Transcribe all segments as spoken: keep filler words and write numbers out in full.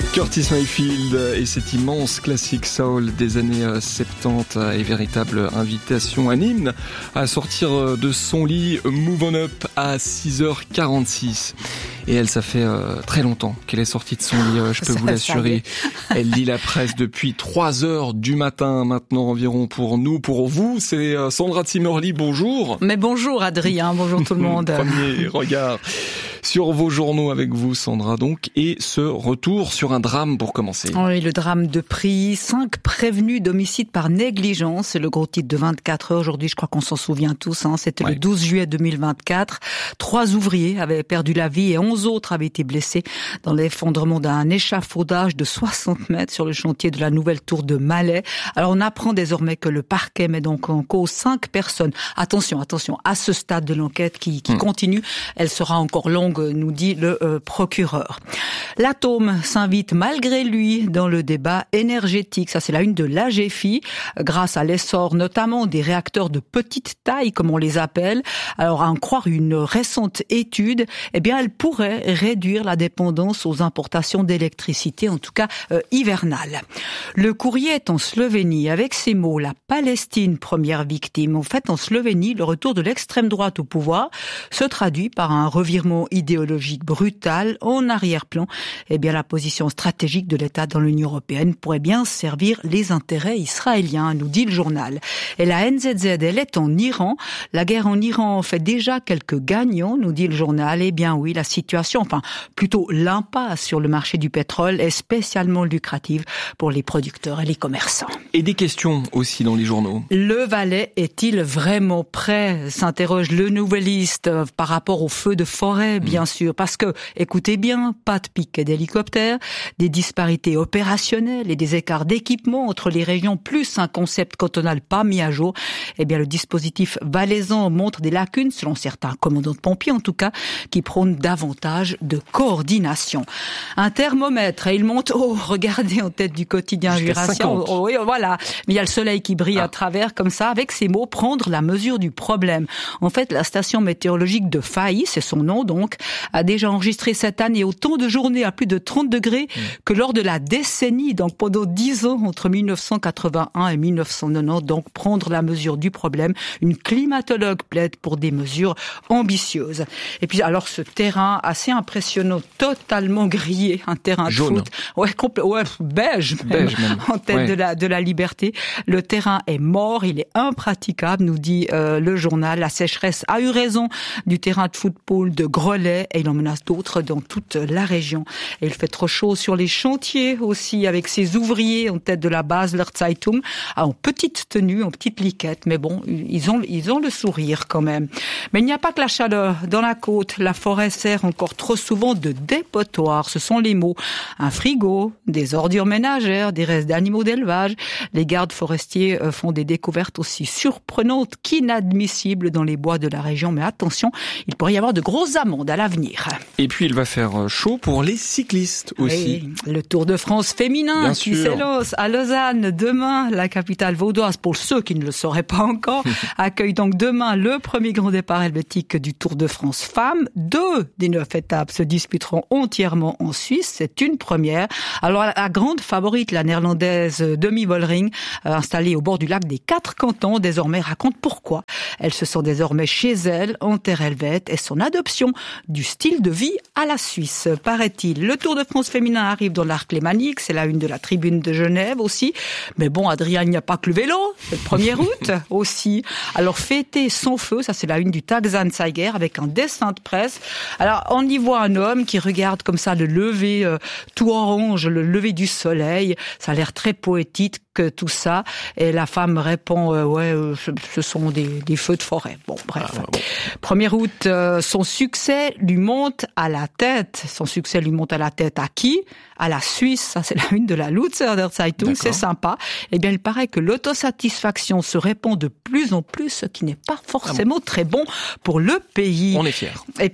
Curtis Mayfield et cet immense classique soul des années soixante-dix et véritable invitation, un hymne à sortir de son lit. Move on up à six heures quarante-six. Et elle, ça fait euh, très longtemps qu'elle est sortie de son lit, euh, je peux ça, vous l'assurer. Elle lit la presse depuis trois heures du matin maintenant environ pour nous, pour vous. C'est euh, Sandra Zimmerli, bonjour. Mais bonjour Adrien, bonjour tout le monde. Premier regard sur vos journaux avec vous, Sandra, donc, et ce retour sur un drame pour commencer. Oui, le drame de Pries, cinq prévenus d'homicide par négligence, c'est le gros titre de vingt-quatre heures aujourd'hui, je crois qu'on s'en souvient tous, hein. C'était ouais. le douze juillet deux mille vingt-quatre. Trois ouvriers avaient perdu la vie et onze autres avaient été blessés dans l'effondrement d'un échafaudage de soixante mètres sur le chantier de la nouvelle tour de Malais. Alors on apprend désormais que le parquet met donc en cause cinq personnes. Attention, attention, à ce stade de l'enquête qui, qui mmh. continue, elle sera encore longue, nous dit le euh, procureur. L'atome s'invite malgré lui dans le débat énergétique. Ça, c'est la une de l'A G F I, grâce à l'essor notamment des réacteurs de petite taille, comme on les appelle. Alors, à en croire une récente étude, eh bien, elle pourrait réduire la dépendance aux importations d'électricité, en tout cas euh, hivernale. Le courrier est en Slovénie, avec ces mots, la Palestine, première victime. En fait, en Slovénie, le retour de l'extrême droite au pouvoir se traduit par un revirement idéologique brutal en arrière-plan. Eh bien, la position stratégique de l'État dans l'Union européenne pourrait bien servir les intérêts israéliens, nous dit le journal. Et la N Z Z, elle est en Iran. La guerre en Iran fait déjà quelques gagnants, nous dit le journal. Eh bien oui, la situation, enfin plutôt l'impasse sur le marché du pétrole est spécialement lucrative pour les producteurs et les commerçants. Et des questions aussi dans les journaux. Le Valais est-il vraiment prêt, s'interroge le Nouvelliste par rapport aux feux de forêt, bien mmh. sûr, parce que, écoutez bien, pas de piquets d'hélicoptères, des disparités opérationnelles et des écarts d'équipement entre les régions, plus un concept cantonal pas mis à jour. Eh bien, le dispositif valaisan montre des lacunes, selon certains commandants de pompiers en tout cas, qui prônent davantage de coordination. Un thermomètre, et il monte, oh, regardez en tête du quotidien Jurassien, oh, oui, voilà, mais il y a le soleil qui brille ah. à travers, comme ça, avec ces mots, prendre la mesure du problème. En fait, la station météorologique de Failly, c'est son nom donc, a déjà enregistré cette année autant de journées à plus de trente degrés mmh. que lors de la décennie, donc pendant dix ans, entre mille neuf cent quatre-vingt-un et mille neuf cent quatre-vingt-dix, donc prendre la mesure du problème. Une climatologue plaide pour des mesures ambitieuses. Et puis alors ce terrain assez impressionnant, totalement grillé, un terrain de jaune. foot, ouais, compl- ouais beige, même, beige même, en tête ouais. de la de la Liberté. Le terrain est mort, il est impraticable, nous dit euh, le journal. La sécheresse a eu raison du terrain de football de Grelais et il en menace d'autres dans toute la région. Et il fait trop chaud sur les chantiers aussi, avec ces ouvriers en tête de la Basler Zeitung, en petite tenue, en petite liquette, mais bon, ils ont ils ont le sourire quand même. Mais il n'y a pas que la chaleur. Dans la côte, la forêt sert encore trop souvent de dépotoir. Ce sont les mots. Un frigo, des ordures ménagères, des restes d'animaux d'élevage. Les gardes forestiers font des découvertes aussi surprenantes qu'inadmissibles dans les bois de la région. Mais attention, il pourrait y avoir de grosses amendes à l'avenir. Et puis il va faire chaud pour les cyclistes aussi. Oui, le Tour de France féminin Bien qui sûr. s'élance à Lausanne demain. La capitale vaudoise, pour ceux qui ne le sauraient pas encore, accueille donc demain le premier grand départ helvétique du Tour de France femmes. Deux des neuf étapes se disputeront entièrement en Suisse. C'est une première. Alors la grande favorite, la néerlandaise Demi Vollering, installée au bord du lac des Quatre Cantons, désormais raconte pourquoi elle se sent désormais chez elle en terre helvète et son adoption du style de vie à la Suisse, paraît-il. Le Tour de France féminin arrive dans l'arc lémanique, c'est la une de la Tribune de Genève aussi. Mais bon, Adrien, il n'y a pas que le vélo, c'est le premier août aussi. Alors fêter sans feu, ça c'est la une du Tages-Anzeiger avec un dessin de presse. Alors on y voit un homme qui regarde comme ça le lever euh, tout orange, le lever du soleil. Ça a l'air très poétique que tout ça. Et la femme répond euh, ouais, euh, ce, ce sont des, des feux de forêt. Bon, bref. Ah, bon. premier août, euh, son succès lui monte à la tête. Son succès lui monte à la tête à qui? À la Suisse. Ça, c'est la une de la Lutzer der Zeitung. C'est sympa. Eh bien, il paraît que l'autosatisfaction se répand de plus en plus, ce qui n'est pas forcément ah bon. très bon pour le pays. On est fiers. Et puis,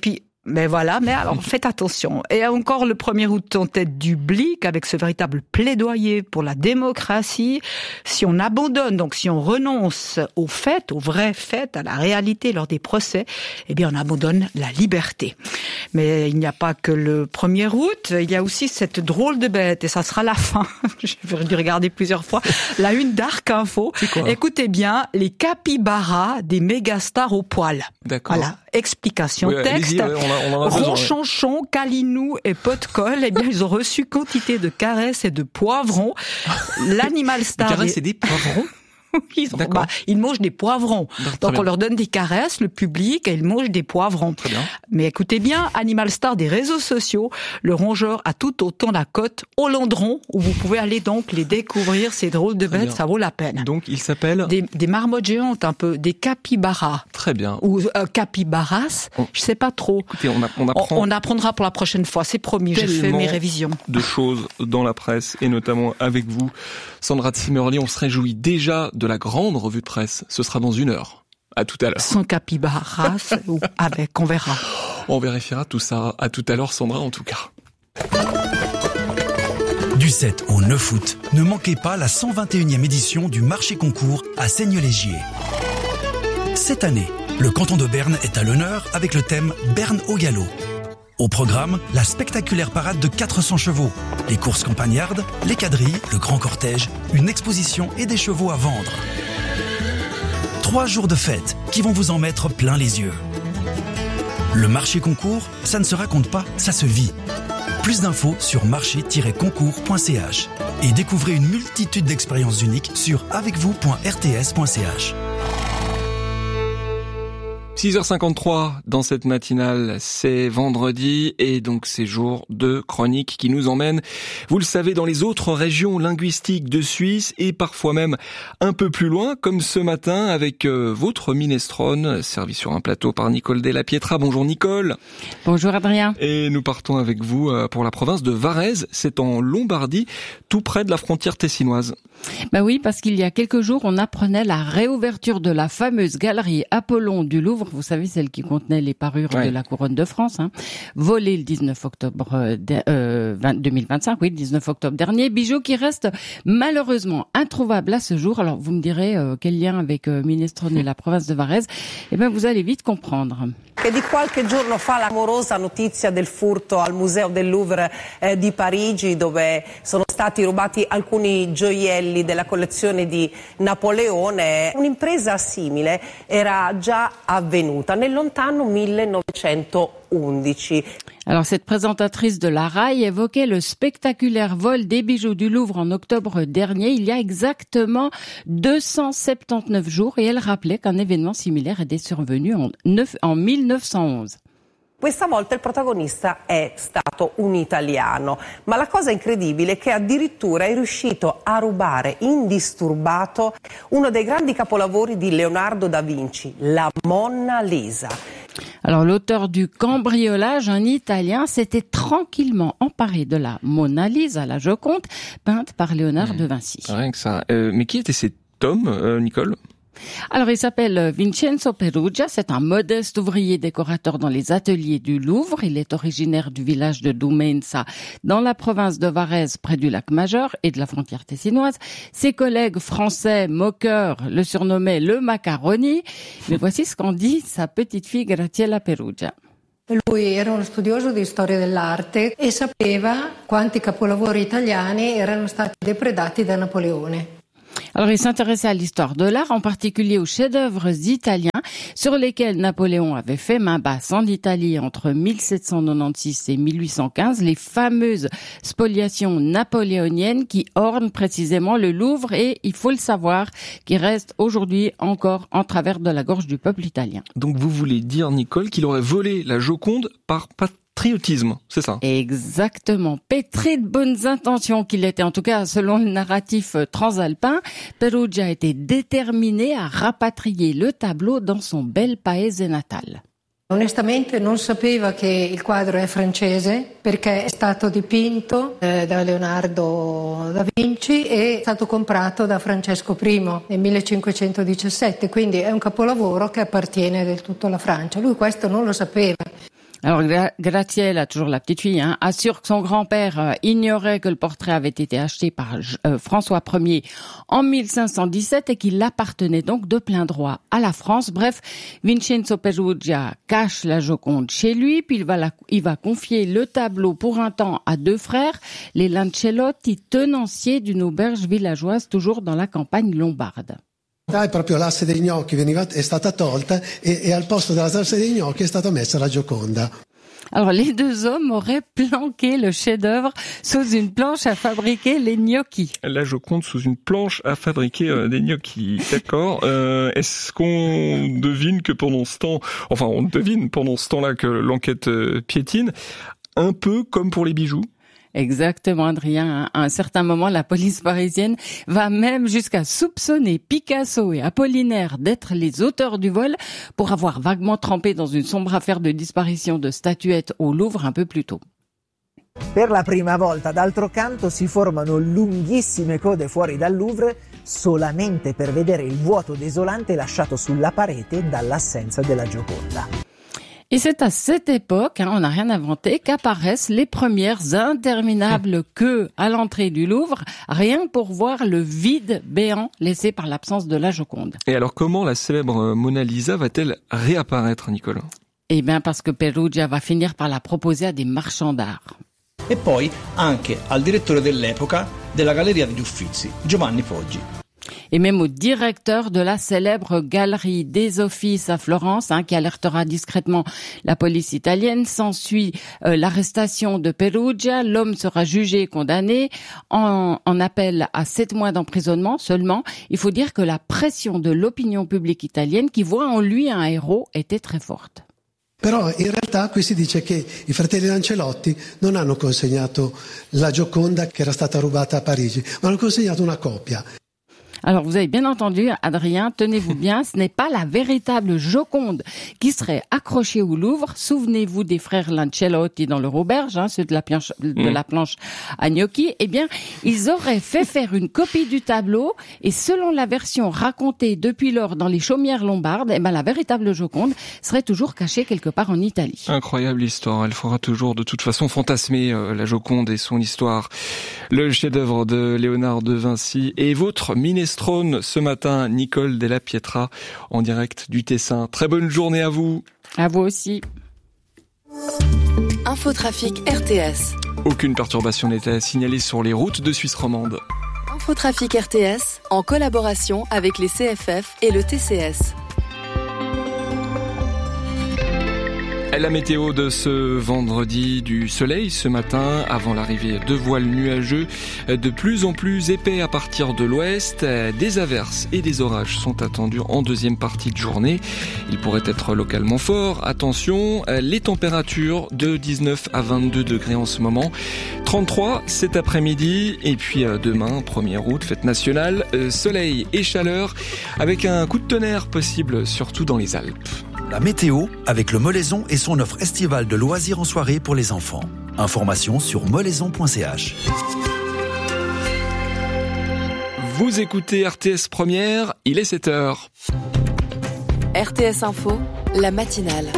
Mais voilà, mais alors faites attention. Et encore le premier août en tête du Blick avec ce véritable plaidoyer pour la démocratie. Si on abandonne, donc si on renonce aux faits, aux vrais faits, à la réalité lors des procès, eh bien on abandonne la liberté. Mais il n'y a pas que le premier août, il y a aussi cette drôle de bête, et ça sera la fin. J'ai dû regarder plusieurs fois. La une d'Arc Info. Écoutez bien, les capybaras des mégastars au poil. D'accord. Voilà. Explication, oui, texte. Ouais, on a, on a Ronchonchon, ouais. Calinou et Pot-de-Colle, eh bien, ils ont reçu quantité de caresses et de poivrons. L'animal star. Des caresses et des poivrons? Ils, ont, bah, ils mangent des poivrons. Donc, donc on leur donne des caresses, le public, et ils mangent des poivrons. Très bien. Mais écoutez bien, animal star des réseaux sociaux, le rongeur a tout autant la cote au Landron, où vous pouvez aller donc les découvrir, ces drôles de bêtes, ça vaut la peine. Donc il s'appelle des, des marmottes géantes, un peu, des capybaras. Très bien. Ou euh, capybaras, on... je sais pas trop. Écoutez, on, a, on, apprend on, on apprendra pour la prochaine fois, c'est promis, j'ai fait mes révisions. De choses dans la presse, et notamment avec vous, Sandra Zimmerli. On se réjouit déjà de la grande revue de presse. Ce sera dans une heure. À tout à l'heure. Sans capybaras ou avec, on verra. On vérifiera tout ça. À tout à l'heure, Sandra, en tout cas. Du sept au neuf août, ne manquez pas la cent vingt et unième édition du marché concours à Seignelay-Gier. Cette année, le canton de Berne est à l'honneur avec le thème Berne au galop. Au programme, la spectaculaire parade de quatre cents chevaux, les courses campagnardes, les quadrilles, le grand cortège, une exposition et des chevaux à vendre. Trois jours de fête qui vont vous en mettre plein les yeux. Le marché concours, ça ne se raconte pas, ça se vit. Plus d'infos sur marché tiret concours point c h et découvrez une multitude d'expériences uniques sur avec vous point r t s point c h. six heures cinquante-trois dans cette matinale, c'est vendredi et donc c'est jour de chronique qui nous emmène, vous le savez, dans les autres régions linguistiques de Suisse et parfois même un peu plus loin, comme ce matin avec euh, votre minestrone, servi sur un plateau par Nicole Della Pietra. Bonjour Nicole. Bonjour Adrien. Et nous partons avec vous euh, pour la province de Varèse, c'est en Lombardie, tout près de la frontière tessinoise. Bah oui, parce qu'il y a quelques jours, on apprenait la réouverture de la fameuse galerie Apollon du Louvre. Vous savez, celle qui contenait les parures ouais. de la couronne de France, hein, volée le dix-neuf octobre euh, deux mille vingt-cinq, oui, le dix-neuf octobre dernier. Bijou qui reste malheureusement introuvable à ce jour. Alors vous me direz euh, quel lien avec euh, Minestrone et la province de Varèse. Eh ben, vous allez vite comprendre. Che di qualche giorno fa la clamorosa notizia del furto al Museo del Louvre eh, di Parigi, dove sono stati rubati alcuni gioielli della collezione di Napoleone. Un'impresa simile era già avvenuta nel lontano millenovecentoundici. Alors cette présentatrice de la R A I évoquait le spectaculaire vol des bijoux du Louvre en octobre dernier, il y a exactement deux cent soixante-dix-neuf jours, et elle rappelait qu'un événement similaire était survenu en, neuf, en mille neuf cent onze. Questa volta il protagonista è stato un italiano, ma la cosa incredibile è che addirittura è riuscito a rubare indisturbato uno dei grandi capolavori di Leonardo da Vinci, la Monna Lisa. Alors l'auteur du cambriolage, un Italien, s'était tranquillement emparé de la Monna Lisa, la Joconde, peinte par Léonard mmh. de Vinci. Rien que ça. Euh, mais qui était cet homme, euh, Nicole ? Alors, il s'appelle Vincenzo Perugia, c'est un modeste ouvrier décorateur dans les ateliers du Louvre. Il est originaire du village de Doumenza, dans la province de Varèse, près du lac Majeur et de la frontière tessinoise. Ses collègues français moqueurs le surnommaient le Macaroni. Mais voici ce qu'en dit sa petite fille Graziella Perugia. Lui era uno studioso di storia dell'arte e sapeva quanti capolavori italiani erano stati depredati da Napoleone. Alors, il s'intéressait à l'histoire de l'art, en particulier aux chefs-d'œuvre italiens sur lesquels Napoléon avait fait main basse en Italie entre mille sept cent quatre-vingt-seize et mille huit cent quinze, les fameuses spoliations napoléoniennes qui ornent précisément le Louvre et, il faut le savoir, qui restent aujourd'hui encore en travers de la gorge du peuple italien. Donc vous voulez dire, Nicole, qu'il aurait volé la Joconde par patriotisme, c'est ça? Exactement. Pétri de bonnes intentions qu'il était, en tout cas selon le narratif transalpin, Perugia était déterminé à rapatrier le tableau dans son bel paese natale. Onestamente non sapeva che il quadro è francese perché è stato dipinto eh, da Leonardo da Vinci e è stato comprato da Francesco I nel millecinquecentodiciassette, quindi è un capolavoro che appartiene del tutto alla Francia. Lui questo non lo sapeva. Alors Gra- Graziella, toujours la petite fille, hein, assure que son grand-père euh, ignorait que le portrait avait été acheté par euh, François Ier en mille cinq cent dix-sept et qu'il appartenait donc de plein droit à la France. Bref, Vincenzo Perugia cache la Joconde chez lui, puis il va, la, il va confier le tableau pour un temps à deux frères, les Lancelotti, tenanciers d'une auberge villageoise toujours dans la campagne lombarde. È proprio l'asse dei gnocchi veniva, è stata tolta e, e al posto della salsa dei gnocchi è stata messa la Gioconda. Alors les deux hommes auraient planqué le chef-d'œuvre sous une planche à fabriquer les gnocchis. La Joconde sous une planche à fabriquer euh, des gnocchis, d'accord. Euh, est-ce qu'on devine que pendant ce temps, enfin on devine pendant ce temps-là que l'enquête euh, piétine, un peu comme pour les bijoux? Exactement, Adrien. À un certain moment, la police parisienne va même jusqu'à soupçonner Picasso et Apollinaire d'être les auteurs du vol pour avoir vaguement trempé dans une sombre affaire de disparition de statuettes au Louvre un peu plus tôt. Per la prima volta, d'altro canto, si formano lunghissime code fuori dal Louvre solamente per vedere il vuoto desolante lasciato sulla parete dall'assenza della Gioconda. Et c'est à cette époque, hein, on n'a rien inventé, qu'apparaissent les premières interminables queues à l'entrée du Louvre, rien pour voir le vide béant laissé par l'absence de la Joconde. Et alors comment la célèbre Mona Lisa va-t-elle réapparaître, Nicolas? Eh bien parce que Perugia va finir par la proposer à des marchands d'art. E poi anche al direttore dell'epoca della Galleria degli Uffizi, Giovanni Poggi. Et même au directeur de la célèbre galerie des Offices à Florence, hein, qui alertera discrètement la police italienne. S'ensuit euh, l'arrestation de Perugia. L'homme sera jugé et condamné en, en appel à sept mois d'emprisonnement seulement. Il faut dire que la pression de l'opinion publique italienne, qui voit en lui un héros, était très forte. Però in realtà qui si dice che i fratelli Lancelotti non hanno consegnato la Gioconda che era stata rubata a Parigi, ma hanno consegnato una copia. Alors, vous avez bien entendu, Adrien, tenez-vous bien, ce n'est pas la véritable Joconde qui serait accrochée au Louvre. Souvenez-vous des frères Lancelotti dans leur auberge, hein, ceux de la planche, de la planche à gnocchi. Eh bien, ils auraient fait faire une copie du tableau et selon la version racontée depuis lors dans les chaumières lombardes, eh ben, la véritable Joconde serait toujours cachée quelque part en Italie. Incroyable histoire. Elle fera toujours de toute façon fantasmer euh, la Joconde et son histoire. Le chef-d'œuvre de Léonard de Vinci et votre minestrone ce matin, Nicole Della Pietra, en direct du Tessin. Très bonne journée à vous. À vous aussi. Infotrafic R T S. Aucune perturbation n'est à signaler sur les routes de Suisse romande. Infotrafic R T S, en collaboration avec les C F F et le T C S. La météo de ce vendredi, du soleil ce matin avant l'arrivée de voiles nuageux de plus en plus épais à partir de l'ouest. Des averses et des orages sont attendus en deuxième partie de journée. Ils pourraient être localement forts. Attention, les températures de dix-neuf à vingt-deux degrés en ce moment. trente-trois cet après-midi et puis demain, premier août, fête nationale, soleil et chaleur avec un coup de tonnerre possible surtout dans les Alpes. La météo avec le Molaison et son offre estivale de loisirs en soirée pour les enfants. Information sur molaison point c h. Vous écoutez R T S Première, il est sept heures. R T S Info, la matinale.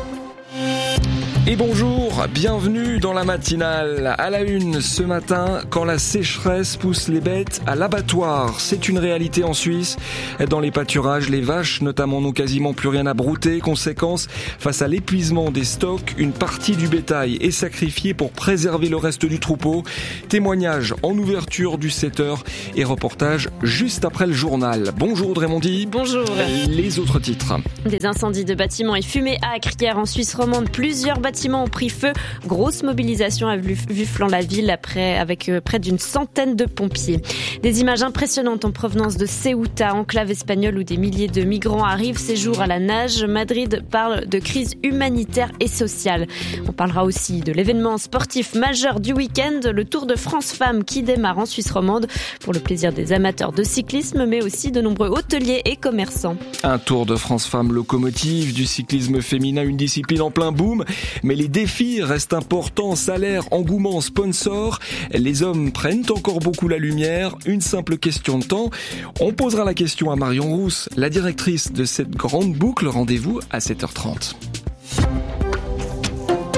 Et bonjour, bienvenue dans la matinale. À la une ce matin, quand la sécheresse pousse les bêtes à l'abattoir. C'est une réalité en Suisse. Dans les pâturages, les vaches notamment n'ont quasiment plus rien à brouter. Conséquence, face à l'épuisement des stocks, une partie du bétail est sacrifiée pour préserver le reste du troupeau. Témoignage en ouverture du sept heures et reportage juste après le journal. Bonjour Drémondi. Bonjour. Les autres titres. Des incendies de bâtiments et fumée à Acre-Hier en Suisse romande. Plusieurs bâtiments ont pris feu. Grosse mobilisation a vu, vu flanc la ville après, avec euh, près d'une centaine de pompiers. Des images impressionnantes en provenance de Ceuta, enclave espagnole où des milliers de migrants arrivent séjour à la nage. Madrid parle de crise humanitaire et sociale. On parlera aussi de l'événement sportif majeur du week-end, le Tour de France Femmes qui démarre en Suisse romande pour le plaisir des amateurs de cyclisme, mais aussi de nombreux hôteliers et commerçants. Un Tour de France Femmes locomotive du cyclisme féminin, une discipline en plein boom. Mais les défis restent importants, salaire, engouement, sponsor. Les hommes prennent encore beaucoup la lumière. Une simple question de temps. On posera la question à Marion Rousse, la directrice de cette grande boucle. Rendez-vous à sept heures trente.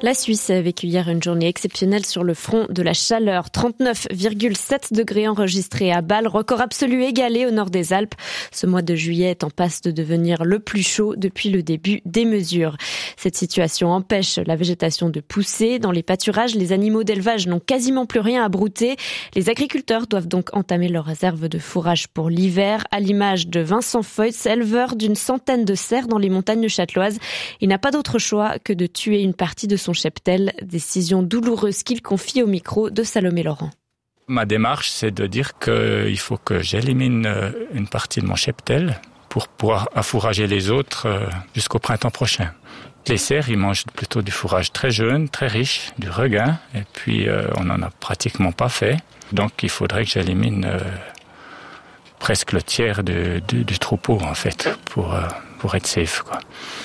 La Suisse a vécu hier une journée exceptionnelle sur le front de la chaleur. trente-neuf virgule sept degrés enregistrés à Bâle, record absolu égalé au nord des Alpes. Ce mois de juillet est en passe de devenir le plus chaud depuis le début des mesures. Cette situation empêche la végétation de pousser. Dans les pâturages, les animaux d'élevage n'ont quasiment plus rien à brouter. Les agriculteurs doivent donc entamer leurs réserves de fourrage pour l'hiver. À l'image de Vincent Feutz, éleveur d'une centaine de cerfs dans les montagnes châteloises. Il n'a pas d'autre choix que de tuer une partie de son cheptel, décision douloureuse qu'il confie au micro de Salomé Laurent. Ma démarche, c'est de dire qu'il faut que j'élimine une partie de mon cheptel pour pouvoir affourager les autres jusqu'au printemps prochain. Les cerfs, ils mangent plutôt du fourrage très jeune, très riche, du regain, et puis euh, on n'en a pratiquement pas fait. Donc il faudrait que j'élimine euh, presque le tiers du, du, du troupeau, en fait, pour, euh, pour être safe, quoi.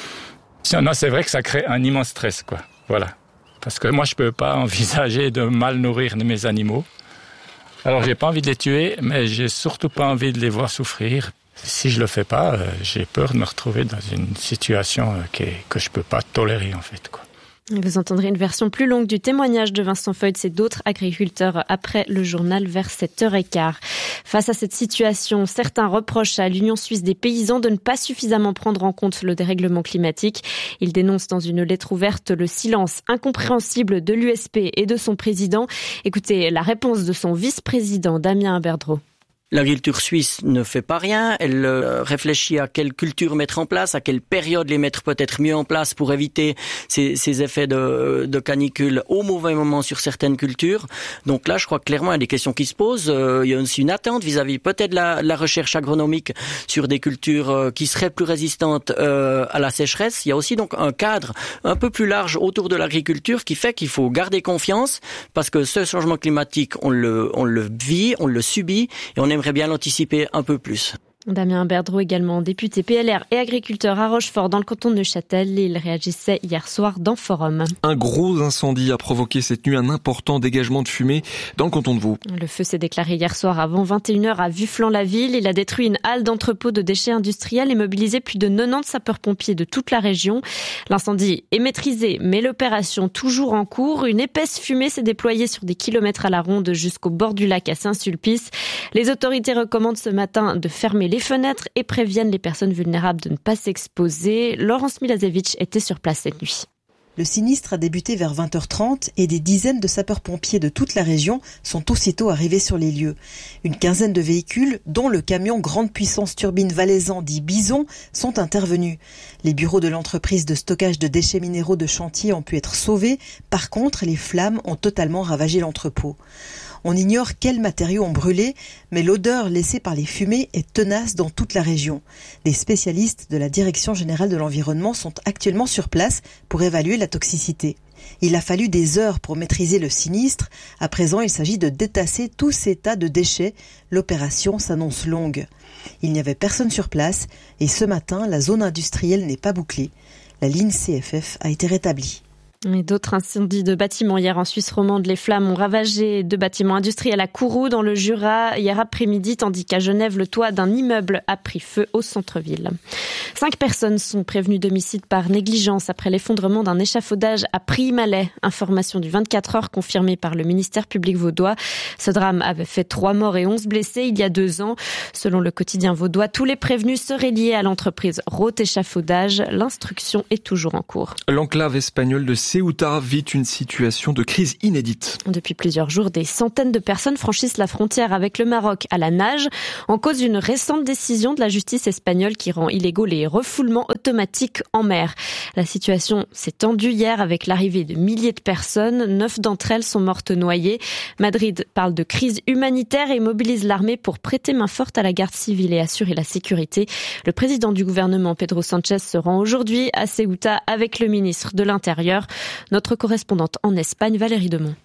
Non, c'est vrai que ça crée un immense stress, quoi. Voilà. Parce que moi, je peux pas envisager de mal nourrir mes animaux. Alors, j'ai pas envie de les tuer, mais j'ai surtout pas envie de les voir souffrir. Si je le fais pas, euh, j'ai peur de me retrouver dans une situation euh, qui est, que je peux pas tolérer, en fait, quoi. Vous entendrez une version plus longue du témoignage de Vincent Feutz et d'autres agriculteurs après le journal vers sept heures quinze. Face à cette situation, certains reprochent à l'Union suisse des paysans de ne pas suffisamment prendre en compte le dérèglement climatique. Ils dénoncent dans une lettre ouverte le silence incompréhensible de l'U S P et de son président. Écoutez la réponse de son vice-président Damien Aberdro. L'agriculture suisse ne fait pas rien, elle euh, réfléchit à quelle culture mettre en place, à quelle période les mettre peut-être mieux en place pour éviter ces, ces effets de, de canicule au mauvais moment sur certaines cultures. Donc là, je crois que clairement, il y a des questions qui se posent. Euh, il y a aussi une attente vis-à-vis peut-être de la, la recherche agronomique sur des cultures euh, qui seraient plus résistantes euh, à la sécheresse. Il y a aussi donc un cadre un peu plus large autour de l'agriculture qui fait qu'il faut garder confiance parce que ce changement climatique, on le, on le vit, on le subit et on aime aimerait bien l'anticiper un peu plus. Damien Berdreau, également député P L R et agriculteur à Rochefort dans le canton de Neuchâtel. Il réagissait hier soir dans Forum. Un gros incendie a provoqué cette nuit un important dégagement de fumée dans le canton de Vaud. Le feu s'est déclaré hier soir avant vingt et une heures à Vufflan-la-Ville. Il a détruit une halle d'entrepôt de déchets industriels et mobilisé plus de quatre-vingt-dix sapeurs-pompiers de toute la région. L'incendie est maîtrisé, mais l'opération toujours en cours. Une épaisse fumée s'est déployée sur des kilomètres à la ronde jusqu'au bord du lac à Saint-Sulpice. Les autorités recommandent ce matin de fermer les fenêtres et préviennent les personnes vulnérables de ne pas s'exposer. Laurence Milazevich était sur place cette nuit. Le sinistre a débuté vers vingt heures trente et des dizaines de sapeurs-pompiers de toute la région sont aussitôt arrivés sur les lieux. Une quinzaine de véhicules, dont le camion grande puissance turbine valaisan dit Bison, sont intervenus. Les bureaux de l'entreprise de stockage de déchets minéraux de Chantier ont pu être sauvés. Par contre, les flammes ont totalement ravagé l'entrepôt. On ignore quels matériaux ont brûlé, mais l'odeur laissée par les fumées est tenace dans toute la région. Des spécialistes de la Direction générale de l'environnement sont actuellement sur place pour évaluer la toxicité. Il a fallu des heures pour maîtriser le sinistre. À présent, il s'agit de détasser tous ces tas de déchets. L'opération s'annonce longue. Il n'y avait personne sur place et ce matin, la zone industrielle n'est pas bouclée. La ligne C F F a été rétablie. Et d'autres incendies de bâtiments hier en Suisse romande. Les flammes ont ravagé deux bâtiments industriels à Kourou dans le Jura hier après-midi, tandis qu'à Genève, le toit d'un immeuble a pris feu au centre-ville. Cinq personnes sont prévenues d'homicide par négligence après l'effondrement d'un échafaudage à Prix-Malais. Information du vingt-quatre heures confirmée par le ministère public vaudois. Ce drame avait fait trois morts et onze blessés il y a deux ans. Selon le quotidien vaudois, tous les prévenus seraient liés à l'entreprise Roth Échafaudage. L'instruction est toujours en cours. L'enclave espagnole de Ceuta vit une situation de crise inédite. Depuis plusieurs jours, des centaines de personnes franchissent la frontière avec le Maroc à la nage, en cause d'une récente décision de la justice espagnole qui rend illégaux les refoulements automatiques en mer. La situation s'est tendue hier avec l'arrivée de milliers de personnes. Neuf d'entre elles sont mortes noyées. Madrid parle de crise humanitaire et mobilise l'armée pour prêter main forte à la garde civile et assurer la sécurité. Le président du gouvernement, Pedro Sánchez, se rend aujourd'hui à Ceuta avec le ministre de l'Intérieur. Notre correspondante en Espagne, Valérie Demont.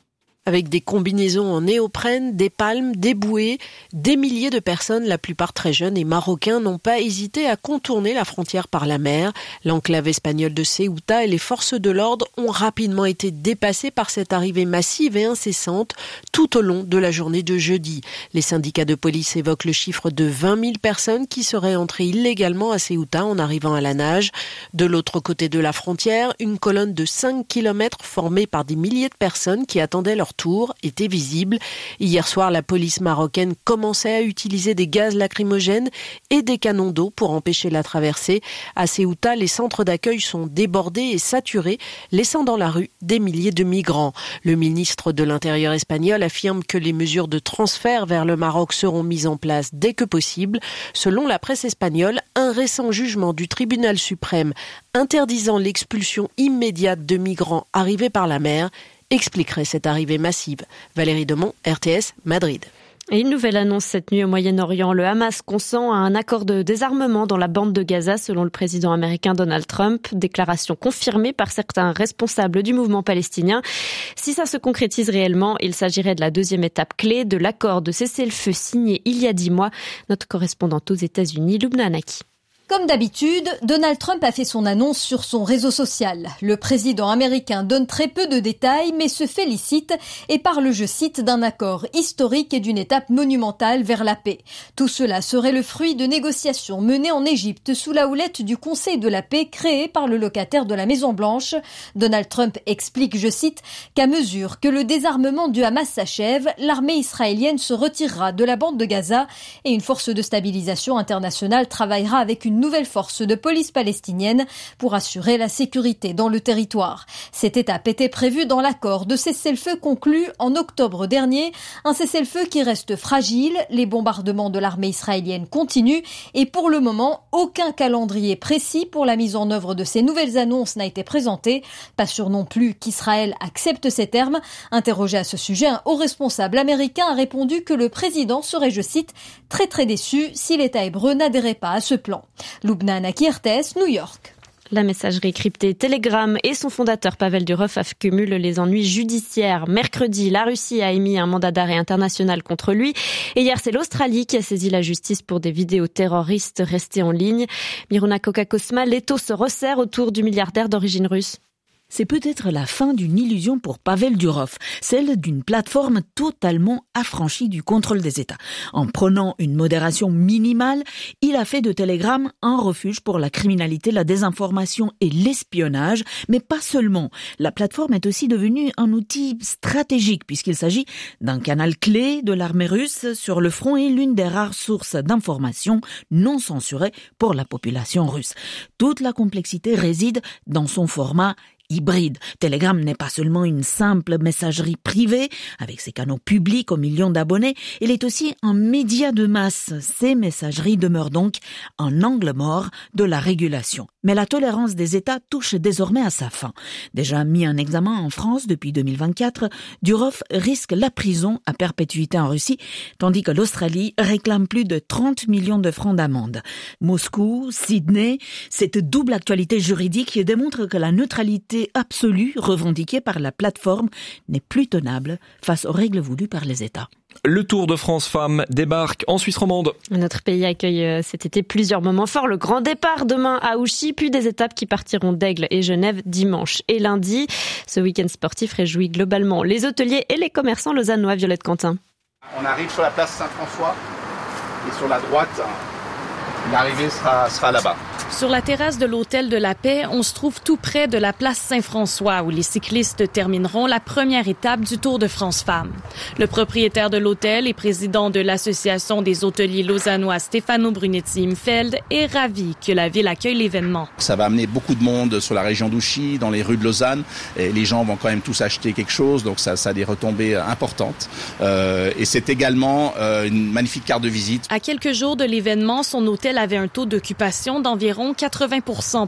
Avec des combinaisons en néoprène, des palmes, des bouées, des milliers de personnes, la plupart très jeunes et marocains, n'ont pas hésité à contourner la frontière par la mer. L'enclave espagnole de Ceuta et les forces de l'ordre ont rapidement été dépassées par cette arrivée massive et incessante tout au long de la journée de jeudi. Les syndicats de police évoquent le chiffre de vingt mille personnes qui seraient entrées illégalement à Ceuta en arrivant à la nage. De l'autre côté de la frontière, une colonne de cinq kilomètres formée par des milliers de personnes qui attendaient leur tour était visible. Hier soir, la police marocaine commençait à utiliser des gaz lacrymogènes et des canons d'eau pour empêcher la traversée. À Ceuta, les centres d'accueil sont débordés et saturés, laissant dans la rue des milliers de migrants. Le ministre de l'Intérieur espagnol affirme que les mesures de transfert vers le Maroc seront mises en place dès que possible. Selon la presse espagnole, un récent jugement du tribunal suprême interdisant l'expulsion immédiate de migrants arrivés par la mer expliquerait cette arrivée massive. Valérie Demont, R T S, Madrid. Et une nouvelle annonce cette nuit au Moyen-Orient. Le Hamas consent à un accord de désarmement dans la bande de Gaza, selon le président américain Donald Trump. Déclaration confirmée par certains responsables du mouvement palestinien. Si ça se concrétise réellement, il s'agirait de la deuxième étape clé de l'accord de cessez-le-feu signé il y a dix mois. Notre correspondante aux États-Unis, Lubna Anaki. Comme d'habitude, Donald Trump a fait son annonce sur son réseau social. Le président américain donne très peu de détails, mais se félicite et parle, je cite, d'un accord historique et d'une étape monumentale vers la paix. Tout cela serait le fruit de négociations menées en Égypte sous la houlette du Conseil de la paix créé par le locataire de la Maison-Blanche. Donald Trump explique, je cite, qu'à mesure que le désarmement du Hamas s'achève, l'armée israélienne se retirera de la bande de Gaza et une force de stabilisation internationale travaillera avec une nouvelle force de police palestinienne pour assurer la sécurité dans le territoire. Cette étape était prévue dans l'accord de cessez-le-feu conclu en octobre dernier, un cessez-le-feu qui reste fragile, les bombardements de l'armée israélienne continuent et pour le moment, aucun calendrier précis pour la mise en œuvre de ces nouvelles annonces n'a été présenté. Pas sûr non plus qu'Israël accepte ces termes. Interrogé à ce sujet, un haut responsable américain a répondu que le président serait, je cite, très très déçu si l'État hébreu n'adhérait pas à ce plan. Lubna Anaki, R T S, New York. La messagerie cryptée Telegram et son fondateur Pavel Durov accumulent les ennuis judiciaires. Mercredi, la Russie a émis un mandat d'arrêt international contre lui. Et hier, c'est l'Australie qui a saisi la justice pour des vidéos terroristes restées en ligne. Miruna Kokakosma, l'étau se resserre autour du milliardaire d'origine russe. C'est peut-être la fin d'une illusion pour Pavel Durov, celle d'une plateforme totalement affranchie du contrôle des États. En prenant une modération minimale, il a fait de Telegram un refuge pour la criminalité, la désinformation et l'espionnage, mais pas seulement. La plateforme est aussi devenue un outil stratégique puisqu'il s'agit d'un canal clé de l'armée russe sur le front et l'une des rares sources d'informations non censurées pour la population russe. Toute la complexité réside dans son format hybride. Telegram n'est pas seulement une simple messagerie privée avec ses canaux publics aux millions d'abonnés, il est aussi un média de masse. Ces messageries demeurent donc un angle mort de la régulation. Mais la tolérance des États touche désormais à sa fin. Déjà mis en examen en France depuis deux mille vingt-quatre, Durov risque la prison à perpétuité en Russie, tandis que l'Australie réclame plus de trente millions de francs d'amende. Moscou, Sydney, cette double actualité juridique démontre que la neutralité absolue revendiquée par la plateforme n'est plus tenable face aux règles voulues par les États. Le Tour de France Femmes débarque en Suisse romande. Notre pays accueille cet été plusieurs moments forts. Le grand départ demain à Ouchy, puis des étapes qui partiront d'Aigle et Genève dimanche et lundi. Ce week-end sportif réjouit globalement les hôteliers et les commerçants lausannois. Violette Quentin. On arrive sur la place Saint-François et sur la droite, l'arrivée sera, sera là-bas. Sur la terrasse de l'Hôtel de la Paix, on se trouve tout près de la place Saint-François où les cyclistes termineront la première étape du Tour de France Femmes. Le propriétaire de l'hôtel et président de l'Association des hôteliers lausannois Stefano Brunetti-Imfeld est ravi que la ville accueille l'événement. Ça va amener beaucoup de monde sur la région d'Ouchy, dans les rues de Lausanne. Et les gens vont quand même tous acheter quelque chose, donc ça, ça a des retombées importantes. Euh, et c'est également euh, une magnifique carte de visite. À quelques jours de l'événement, son hôtel avait un taux d'occupation d'environ quatre-vingts pour cent